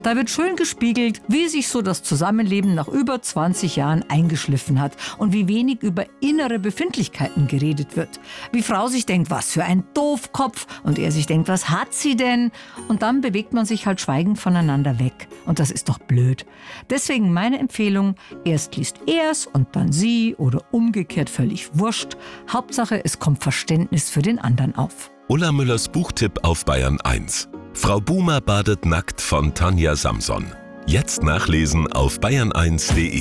Da wird schön gespiegelt, wie sich so das Zusammenleben nach über 20 Jahren eingeschliffen hat und wie wenig über innere Befindlichkeiten geredet wird. Wie Frau sich denkt, was für ein Doofkopf, und er sich denkt, was hat sie denn? Und dann bewegt man sich halt schweigend voneinander weg. Und das ist doch blöd. Deswegen meine Empfehlung, erst liest er's und dann sie oder umgekehrt, völlig wurscht. Hauptsache, es kommt Verständnis für den anderen auf. Ulla Müllers Buchtipp auf Bayern 1. Frau Boomer badet nackt von Tanja Samson. Jetzt nachlesen auf bayern1.de.